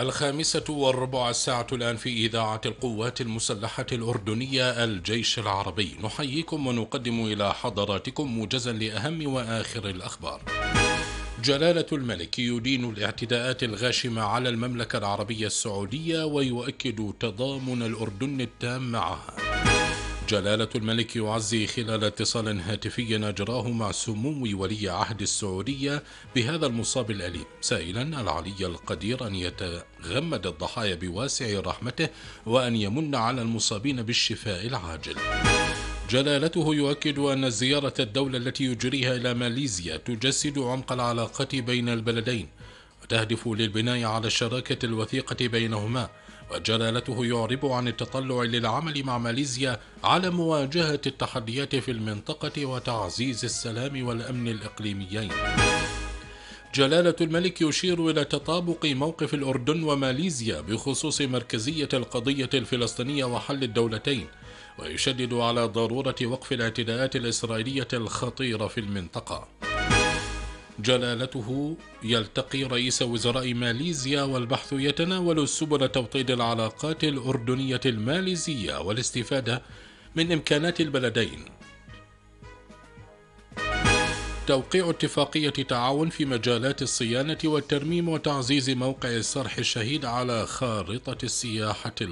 5:15 الساعة الآن في إذاعة القوات المسلحة الأردنية الجيش العربي. نحييكم ونقدم إلى حضراتكم موجزا لأهم وآخر الأخبار. جلالة الملك يدين الاعتداءات الغاشمة على المملكة العربية السعودية ويؤكد تضامن الأردن التام معها. جلالة الملك يعزي خلال اتصال هاتفي أجراه مع سمو ولي عهد السعودية بهذا المصاب الأليم، سائلا العلي القدير أن يتغمد الضحايا بواسع رحمته وأن يمن على المصابين بالشفاء العاجل. جلالته يؤكد أن زيارة الدولة التي يجريها إلى ماليزيا تجسد عمق العلاقات بين البلدين وتهدف للبناء على الشراكة الوثيقة بينهما، وجلالته يعرب عن التطلع للعمل مع ماليزيا على مواجهة التحديات في المنطقة وتعزيز السلام والأمن الإقليميين. جلالة الملك يشير إلى تطابق موقف الأردن وماليزيا بخصوص مركزية القضية الفلسطينية وحل الدولتين، ويشدد على ضرورة وقف الاعتداءات الإسرائيلية الخطيرة في المنطقة. جلالته يلتقي رئيس وزراء ماليزيا والبحث يتناول سبل توطيد العلاقات الأردنية الماليزية والاستفادة من إمكانات البلدين. توقيع اتفاقية تعاون في مجالات الصيانة والترميم وتعزيز موقع الصرح الشهيد على خارطة السياحة